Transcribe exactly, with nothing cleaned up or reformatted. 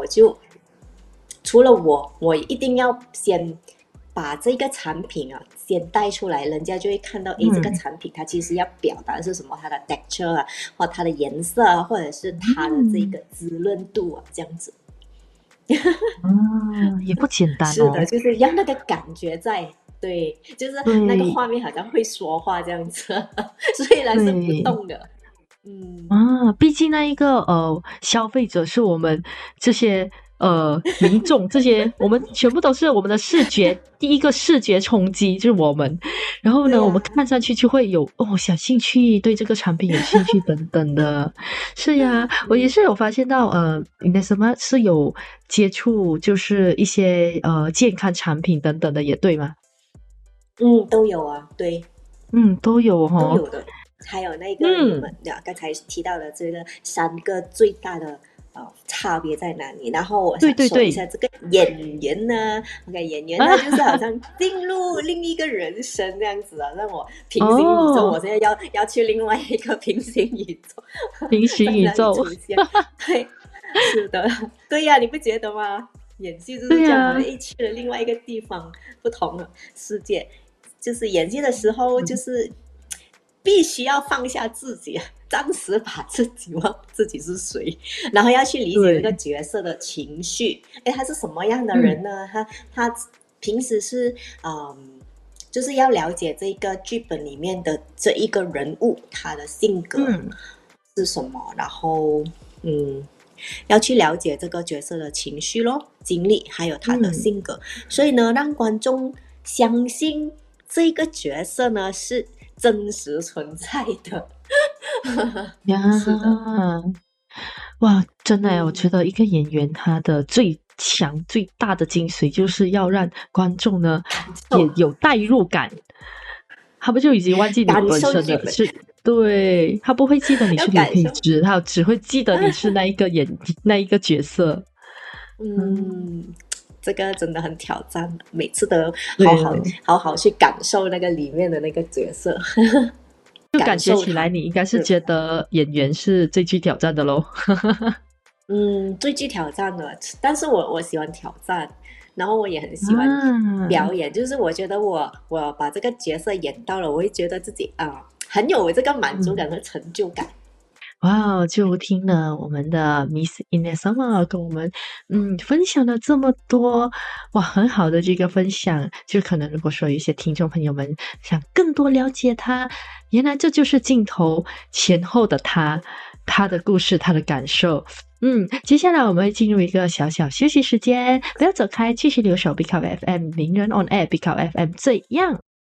我就除了我，我一定要先把这个产品啊先带出来，人家就会看到，诶，这个嗯产品它其实要表达的是什么，它的 texture 啊，或它的颜色啊，或者是它的这嗯个滋润度啊，这样子。 啊，也不简单是的， 哦。 就是让那个感觉在。对，就是那个对画面好像会说话这样子，虽然是不对。 动的。嗯， 啊，毕竟那一个呃，消费者是我们这些呃民众，这些我们全部都是我们的视觉，第一个视觉冲击就是我们。然后呢，我们对呀、 看上去就会有哦，想兴趣，对这个产品有兴趣等等的。是呀，我也嗯是有发现到，呃，你的什么是有接触，就是一些呃健康产品等等的，也对吗？ 嗯，都有啊，对。 嗯，都有哦。 都有的。还有那个你们嗯， 啊刚才提到的这个三个最大的呃差别在哪里？然后我对想对对。 说一下这个演员呢，OK，演员他就是好啊， 像进入另一个人生这样子啊，让我平行宇宙， 哦， 我现在要要去另外一个平行宇宙， 平行在那里宇宙。 出现。对，是的，对呀、你不觉得吗？演戏就是这样嘛， 对呀。 一去了另外一个地方，不同的世界，就是演戏的时候，就嗯， 是必须要放下自己，暂时把自己忘自己是谁，然后要去理解这个对。 角色的情绪。哎，他是什么样的嗯人呢？他他平时是嗯，就是要了解这个剧本里面的这一个人物，他的性格嗯是什么，然后嗯，要去了解这个角色的情绪咯、经历，还有他的嗯。 性格。所以呢，让观众相信这个角色呢是真实存在的。是的。 呀，哇，真的耶，我觉嗯， 得一个演员他的最强最大的精髓，就是要让观众呢感受也有代入感，他们就已经忘记你感本受剧本， 身的是。对，他不会记得你是刘要感受。 佩芝，他只会记得你是那一个演那一个角色。嗯， 嗯，这个真的很挑战，每次都好好对了， 好好去感受那个里面的那个角色， 就感感受它。 觉起来你应该是是， 觉得演员是最具挑战的咯。 嗯，最具挑战的，但是我我喜欢挑战，然后我也很喜欢啊。 表演，就是我觉得我我把这个角色演到了，我会觉得自己啊、很有这个满足嗯。 感和成就感。 哇，就听了我们的 Miss Inesama 跟我们嗯分享了这么多，哇，很好的这个分享。就可能如果说有一些听众朋友们想更多了解他，原来这就是镜头前后的他，他的故事，他的感受。嗯，接下来我们会进入一个小小休息时间，不要走开，继续留守 b i c o F M 名人 on air b i c o F M 这样。